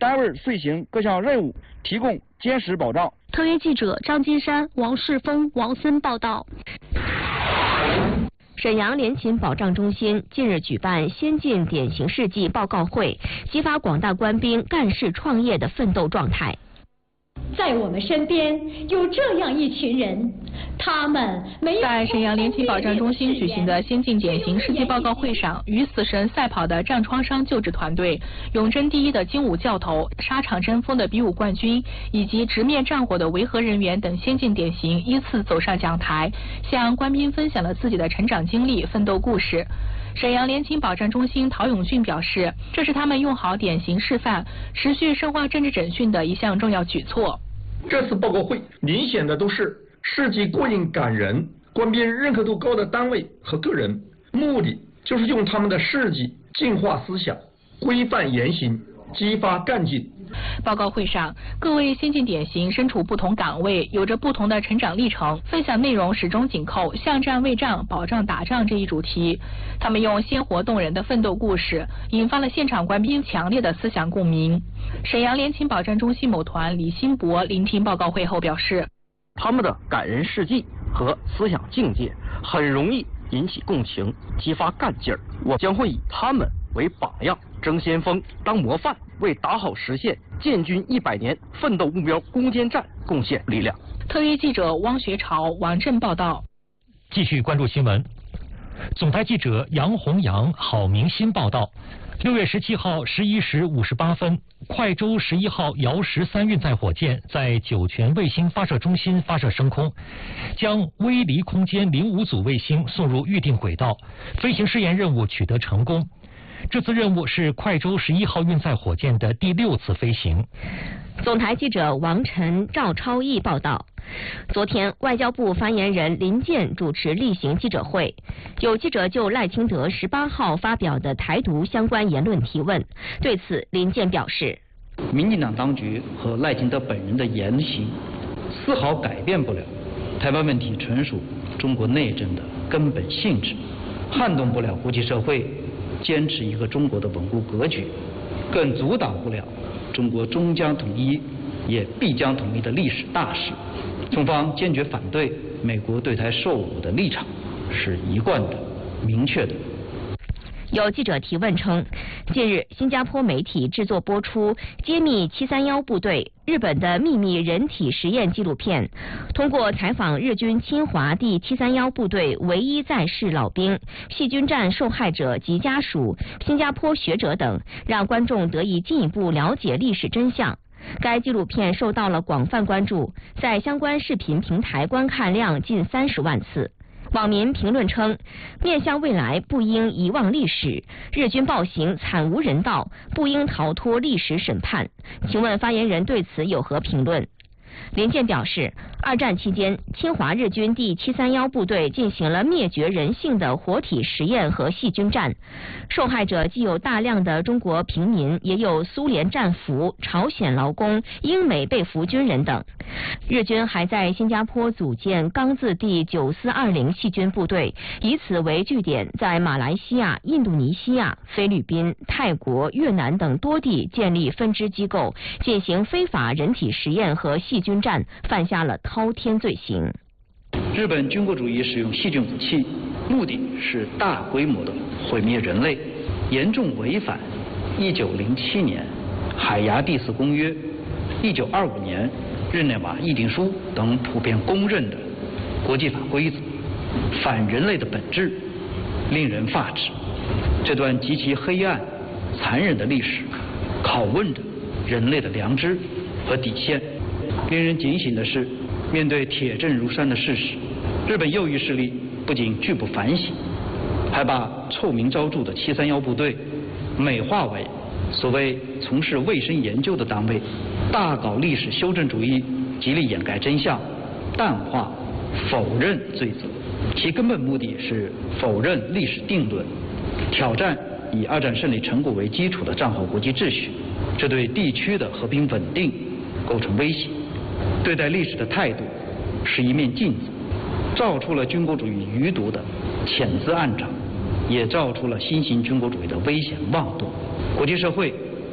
单位遂行各项任务提供坚实保障。 特约记者张金山、王世峰、王森报道。沈阳联勤保障中心近日举办先进典型事迹报告会，激发广大官兵干事创业的奋斗状态。 在我们身边有这样一群人，他们没有。 在沈阳联勤保障中心举行的先进典型事迹报告会上，与死神赛跑的战创伤救治团队、永贞第一的精武教头、沙场争锋的比武冠军，以及直面战火的维和人员等先进典型依次走上讲台，向官兵分享了自己的成长经历、奋斗故事。沈阳联勤保障中心陶永俊表示，这是他们用好典型示范、持续深化政治整训的一项重要举措。 这次报告会明显的都是事迹过硬感人、官兵认可度高的单位和个人，目的就是用他们的事迹净化思想、规范言行、激发干劲。 报告会上，各位先进典型身处不同岗位，有着不同的成长历程，分享内容始终紧扣向战卫战、保障打仗这一主题。他们用鲜活动人的奋斗故事，引发了现场官兵强烈的思想共鸣。沈阳联勤保障中心某团李新博聆听报告会后表示， 他们的感人事迹和思想境界很容易引起共情，激发干劲儿。我将会以他们为榜样，争先锋，当模范，为打好实现建军100年奋斗目标攻坚战贡献力量。 特约记者汪学朝、王震报道。 继续关注新闻。总台记者杨洪阳、郝明新报道：6月17号11时58分，快舟11号遥13运载火箭在酒泉卫星发射中心发射升空，将微离空间05组卫星送入预定轨道，飞行试验任务取得成功。这次任务是快舟11号运载火箭的第6次飞行。 总台记者王晨、赵超毅报道。昨天，外交部发言人林健主持例行记者会，有记者就赖清德18号发表的台独相关言论提问。对此，林健表示， 民进党当局和赖清德本人的言行丝毫改变不了台湾问题纯属中国内政的根本性质，撼动不了国际社会坚持一个中国的稳固格局，更阻挡不了中国终将统一也必将统一的历史大势。中方坚决反对美国对台售武的立场是一贯的、明确的。 有记者提问称，近日新加坡媒体制作播出揭秘731部队日本的秘密人体实验纪录片，通过采访日军侵华第731部队唯一在世老兵、细菌战受害者及家属、新加坡学者等，让观众得以进一步了解历史真相。该纪录片受到了广泛关注，在相关视频平台观看量近30万次。网民评论称，面向未来不应遗忘历史，日军暴行惨无人道，不应逃脱历史审判。请问发言人对此有何评论？林健表示，2战期间，侵华日军第731部队进行了灭绝人性的活体实验和细菌战，受害者既有大量的中国平民，也有苏联战俘、朝鲜劳工、英美被俘军人等。日军还在新加坡组建钢字第9420细菌部队，以此为据点，在马来西亚、印度尼西亚、菲律宾、泰国、越南等多地建立分支机构，进行非法人体实验和细菌战，犯下了滔天罪行。 日本军国主义使用细菌武器，目的是大规模的毁灭人类，严重违反1907年海牙第4公约、1925年日内瓦议定书等普遍公认的国际法规则，反人类的本质令人发指。这段极其黑暗、残忍的历史，拷问着人类的良知和底线。令人警醒的是，面对铁证如山的事实，日本右翼势力不仅拒不反省，还把臭名昭著的731部队美化为所谓从事卫生研究的单位，大搞历史修正主义，极力掩盖真相，淡化、否认罪责。其根本目的是否认历史定论，挑战以2战胜利成果为基础的战后国际秩序，这对地区的和平稳定构成威胁。对待历史的态度是一面镜子，照出了军国主义余毒的潜滋暗长，也照出了新型军国主义的危险妄动。国际社会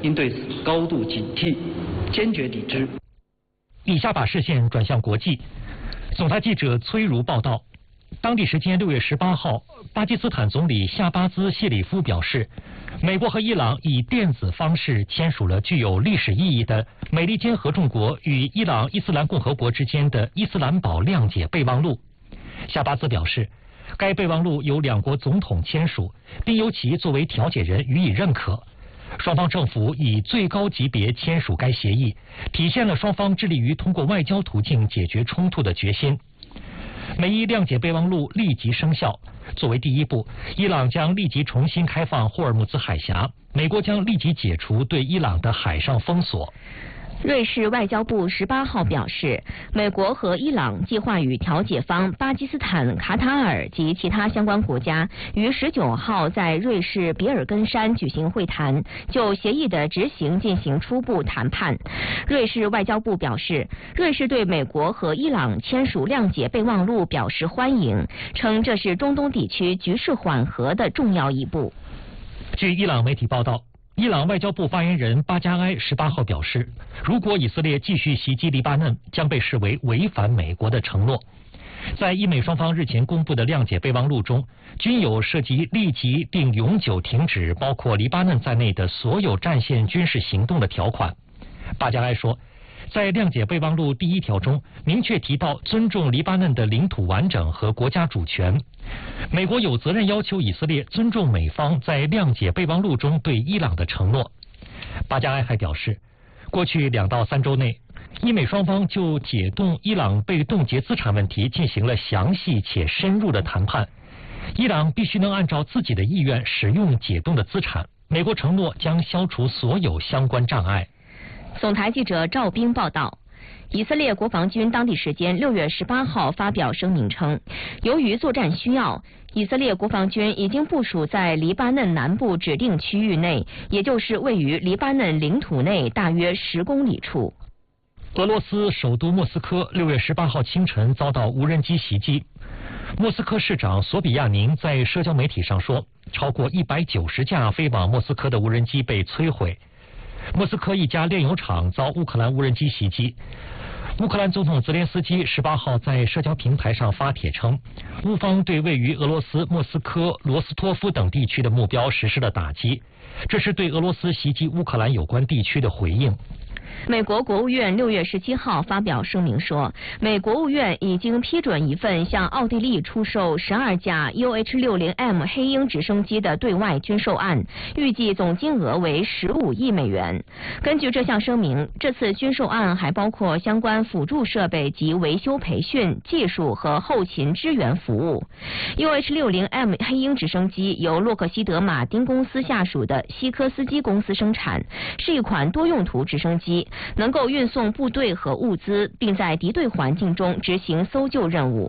应对此高度警惕，坚决抵制。 以下把视线转向国际，总台记者崔如报道。当地时间6月18号，巴基斯坦总理夏巴兹·谢里夫表示，美国和伊朗以电子方式签署了具有历史意义的美利坚合众国与伊朗伊斯兰共和国之间的伊斯兰堡谅解备忘录。夏巴兹表示，该备忘录由两国总统签署，并由其作为调解人予以认可。双方政府以最高级别签署该协议，体现了双方致力于通过外交途径解决冲突的决心。美伊谅解备忘录立即生效。作为第一步，伊朗将立即重新开放霍尔木兹海峡，美国将立即解除对伊朗的海上封锁。 瑞士外交部18号表示，美国和伊朗计划与调解方巴基斯坦、卡塔尔及其他相关国家于19号在瑞士比尔根山举行会谈，就协议的执行进行初步谈判。瑞士外交部表示，瑞士对美国和伊朗签署谅解备忘录表示欢迎，称这是中东地区局势缓和的重要一步。 据伊朗媒体报道，伊朗外交部发言人巴加埃18号表示，如果以色列继续袭击黎巴嫩，将被视为违反美国的承诺。在伊美双方日前公布的谅解备忘录中，均有涉及立即并永久停止包括黎巴嫩在内的所有战线军事行动的条款。巴加埃说，在谅解备忘录第1条中明确提到尊重黎巴嫩的领土完整和国家主权。美国有责任要求以色列尊重美方在谅解备忘录中对伊朗的承诺。巴加埃还表示，过去2到3周内，伊美双方就解冻伊朗被冻结资产问题进行了详细且深入的谈判。伊朗必须能按照自己的意愿使用解冻的资产，美国承诺将消除所有相关障碍。 总台记者赵斌报道。以色列国防军当地时间6月18号发表声明称，由于作战需要，以色列国防军已经部署在黎巴嫩南部指定区域内，也就是位于黎巴嫩领土内大约10公里处。 俄罗斯首都莫斯科6月18号清晨遭到无人机袭击。莫斯科市长索比亚宁在社交媒体上说，超过190架飞往莫斯科的无人机被摧毁。莫斯科一家炼油厂遭乌克兰无人机袭击。乌克兰总统泽连斯基18号在社交平台上发帖称，乌方对位于俄罗斯莫斯科、罗斯托夫等地区的目标实施了打击，这是对俄罗斯袭击乌克兰有关地区的回应。 美国国务院6月17号发表声明说，美国务院已经批准一份向奥地利出售12架 UH-60M 黑鹰直升机的对外军售案，预计总金额为15亿美元。根据这项声明，这次军售案还包括相关辅助设备及维修培训、技术和后勤支援服务。UH-60M 黑鹰直升机由洛克希德马丁公司下属的西科斯基公司生产，是一款多用途直升机，能够运送部队和物资，并在敌对环境中执行搜救任务。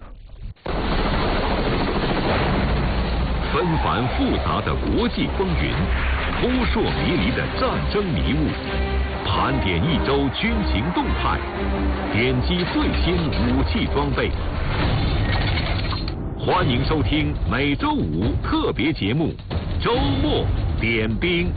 纷繁复杂的国际风云，扑朔迷离的战争迷雾，盘点一周军情动态，点击最新武器装备。欢迎收听每周五特别节目《周末点兵》。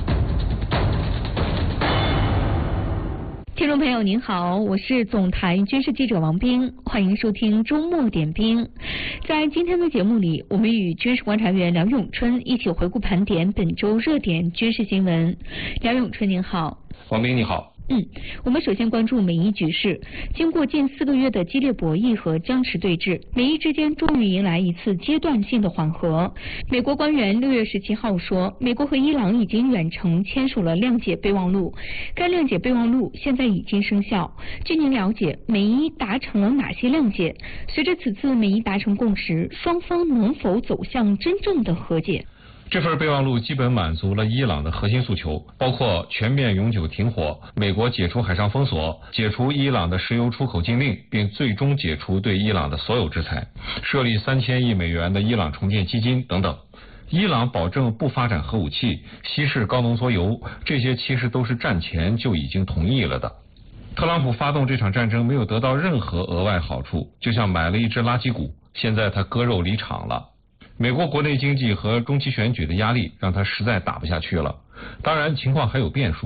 听众朋友您好，我是总台军事记者王斌，欢迎收听周末点兵。在今天的节目里，我们与军事观察员梁永春一起回顾盘点本周热点军事新闻。梁永春您好。 王斌你好。 我们首先关注美伊局势。经过近4个月的激烈博弈和僵持对峙，美伊之间终于迎来一次阶段性的缓和。美国官员6月17号说，美国和伊朗已经远程签署了谅解备忘录，该谅解备忘录现在已经生效。据您了解，美伊达成了哪些谅解？随着此次美伊达成共识，双方能否走向真正的和解？ 这份备忘录基本满足了伊朗的核心诉求，包括全面永久停火、美国解除海上封锁、解除伊朗的石油出口禁令，并最终解除对伊朗的所有制裁、设立3000亿美元的伊朗重建基金等等。伊朗保证不发展核武器、稀释高浓缩铀，这些其实都是战前就已经同意了的。特朗普发动这场战争没有得到任何额外好处，就像买了一只垃圾股，现在他割肉离场了。美国国内经济和中期选举的压力让他实在打不下去了。当然情况还有变数，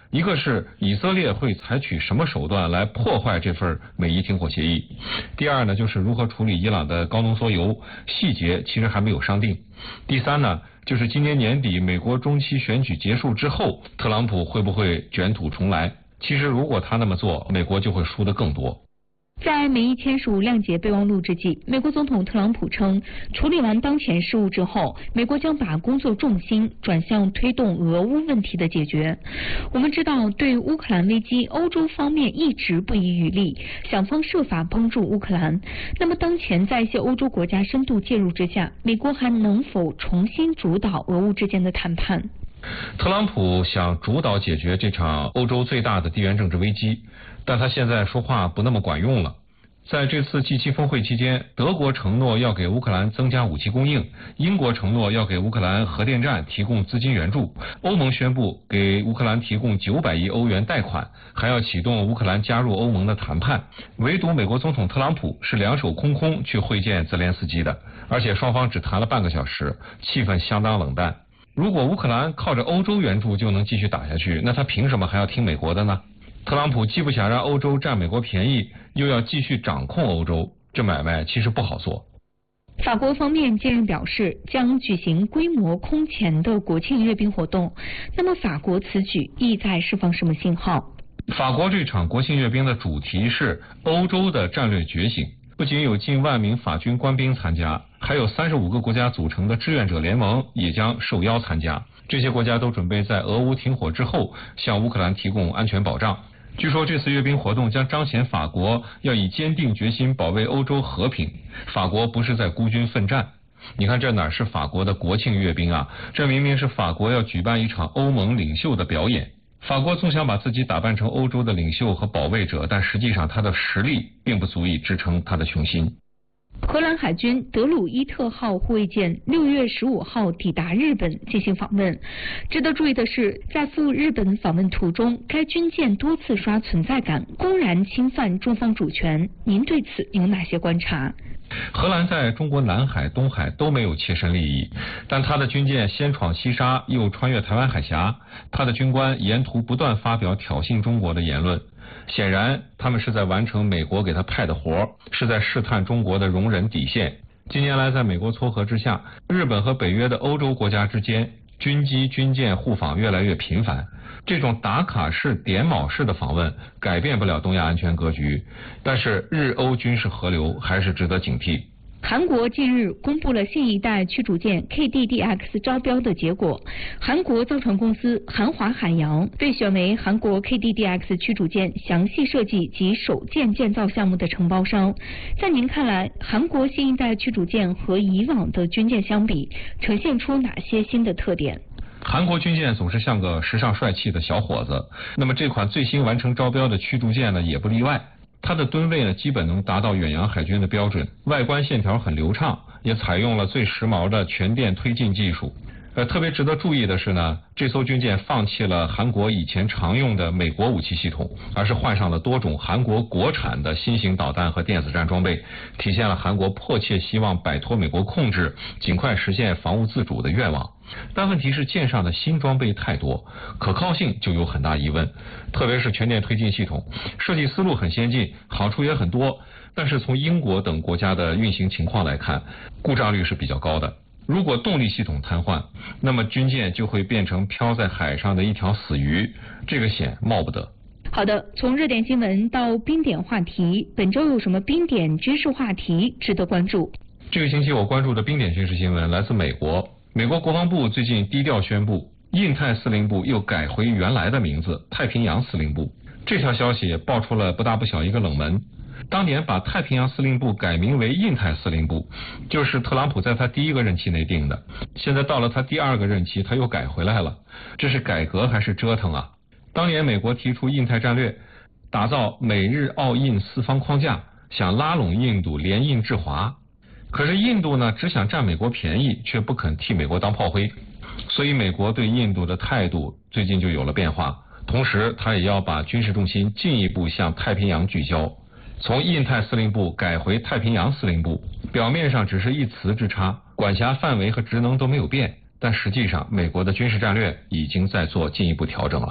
一个是以色列会采取什么手段来破坏这份美伊停火协议，第二呢就是如何处理伊朗的高浓缩铀，细节其实还没有商定。第三呢就是今年年底美国中期选举结束之后，特朗普会不会卷土重来？其实如果他那么做，美国就会输得更多。 在美伊签署谅解备忘录之际，美国总统特朗普称，处理完当前事务之后，美国将把工作重心转向推动俄乌问题的解决。我们知道，对乌克兰危机，欧洲方面一直不遗余力，想方设法帮助乌克兰。那么，当前在一些欧洲国家深度介入之下，美国还能否重新主导俄乌之间的谈判？ 特朗普想主导解决这场欧洲最大的地缘政治危机，但他现在说话不那么管用了。在这次G7峰会期间，德国承诺要给乌克兰增加武器供应，英国承诺要给乌克兰核电站提供资金援助，欧盟宣布给乌克兰提供900亿欧元贷款，还要启动乌克兰加入欧盟的谈判。唯独美国总统特朗普是两手空空去会见泽连斯基的，而且双方只谈了半个小时，气氛相当冷淡。如果乌克兰靠着欧洲援助就能继续打下去，那他凭什么还要听美国的呢？特朗普既不想让欧洲占美国便宜，又要继续掌控欧洲，这买卖其实不好做。 法国方面近日表示将举行规模空前的国庆阅兵活动，那么法国此举意在释放什么信号？ 法国这场国庆阅兵的主题是欧洲的战略觉醒，不仅有近1万名法军官兵参加，还有35个国家组成的志愿者联盟也将受邀参加。这些国家都准备在俄乌停火之后向乌克兰提供安全保障。据说这次阅兵活动将彰显法国要以坚定决心保卫欧洲和平，法国不是在孤军奋战。你看这哪是法国的国庆阅兵啊，这明明是法国要举办一场欧盟领袖的表演。法国总想把自己打扮成欧洲的领袖和保卫者，但实际上他的实力并不足以支撑他的雄心。 荷兰海军德鲁伊特号护卫舰6月15号抵达日本进行访问。值得注意的是，在赴日本访问途中，该军舰多次刷存在感，公然侵犯中方主权。您对此有哪些观察？ 荷兰在中国南海、东海都没有切身利益，但他的军舰先闯西沙，又穿越台湾海峡，他的军官沿途不断发表挑衅中国的言论。显然他们是在完成美国给他派的活，是在试探中国的容忍底线。近年来在美国撮合之下，日本和北约的欧洲国家之间军机军舰互访越来越频繁，这种打卡式点卯式的访问改变不了东亚安全格局，但是日欧军事合流还是值得警惕。 韩国近日公布了新一代驱逐舰 KDDX 招标的结果，韩国造船公司韩华海洋被选为韩国 KDDX 驱逐舰详细设计及首舰建造项目的承包商。在您看来，韩国新一代驱逐舰和以往的军舰相比，呈现出哪些新的特点？ 韩国军舰总是像个时尚帅气的小伙子，那么这款最新完成招标的驱逐舰呢，也不例外。它的吨位呢，基本能达到远洋海军的标准，外观线条很流畅，也采用了最时髦的全电推进技术。特别值得注意的是呢，这艘军舰放弃了韩国以前常用的美国武器系统，而是换上了多种韩国国产的新型导弹和电子战装备，体现了韩国迫切希望摆脱美国控制，尽快实现防务自主的愿望。但问题是舰上的新装备太多，可靠性就有很大疑问，特别是全电推进系统，设计思路很先进，好处也很多，但是从英国等国家的运行情况来看，故障率是比较高的。如果动力系统瘫痪，那么军舰就会变成漂在海上的一条死鱼，这个险冒不得。 好的，从热点新闻到冰点话题，本周有什么冰点军事话题值得关注？ 这个星期我关注的冰点军事新闻来自美国。美国国防部最近低调宣布，印太司令部又改回原来的名字太平洋司令部。这条消息也爆出了不大不小一个冷门。当年把太平洋司令部改名为印太司令部，就是特朗普在他第一个任期内定的，现在到了他第二个任期他又改回来了，这是改革还是折腾啊？当年美国提出印太战略，打造美日澳印四方框架，想拉拢印度联印制华，可是印度呢只想占美国便宜，却不肯替美国当炮灰，所以美国对印度的态度最近就有了变化，同时他也要把军事重心进一步向太平洋聚焦，从印太司令部改回太平洋司令部，表面上只是一词之差，管辖范围和职能都没有变，但实际上美国的军事战略已经在做进一步调整了。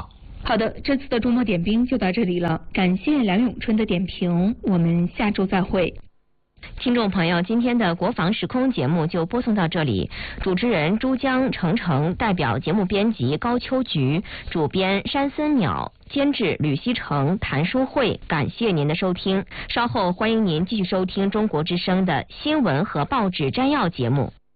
好的，这次的周末点兵就到这里了，感谢梁永春的点评，我们下周再会。 听众朋友，今天的国防时空节目就播送到这里。主持人珠江程程，代表节目编辑高秋菊，主编山森淼，监制吕希成、谭淑慧，感谢您的收听。稍后欢迎您继续收听中国之声的新闻和报纸摘要节目。